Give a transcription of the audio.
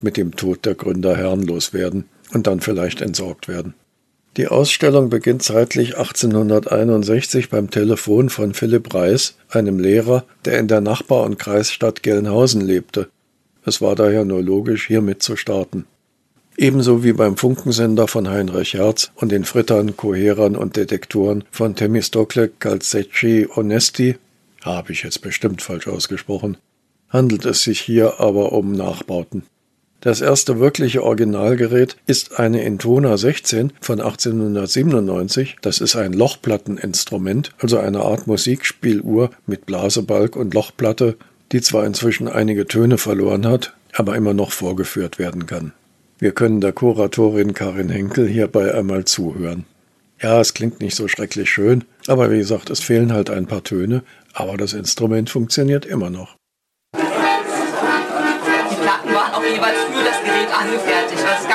mit dem Tod der Gründer herrenlos werden und dann vielleicht entsorgt werden. Die Ausstellung beginnt zeitlich 1861 beim Telefon von Philipp Reis, einem Lehrer, der in der Nachbar- und Kreisstadt Gelnhausen lebte. Es war daher nur logisch, hiermit zu starten. Ebenso wie beim Funkensender von Heinrich Hertz und den Frittern, Koherern und Detektoren von Themistocle Calzecchi Onesti, habe ich jetzt bestimmt falsch ausgesprochen, handelt es sich hier aber um Nachbauten. Das erste wirkliche Originalgerät ist eine Intona 16 von 1897. Das ist ein Lochplatteninstrument, also eine Art Musikspieluhr mit Blasebalg und Lochplatte, die zwar inzwischen einige Töne verloren hat, aber immer noch vorgeführt werden kann. Wir können der Kuratorin Karin Henkel hierbei einmal zuhören. Ja, es klingt nicht so schrecklich schön, aber wie gesagt, es fehlen halt ein paar Töne, aber das Instrument funktioniert immer noch. Die Platten waren auch jeweils für das Gerät angefertigt. Also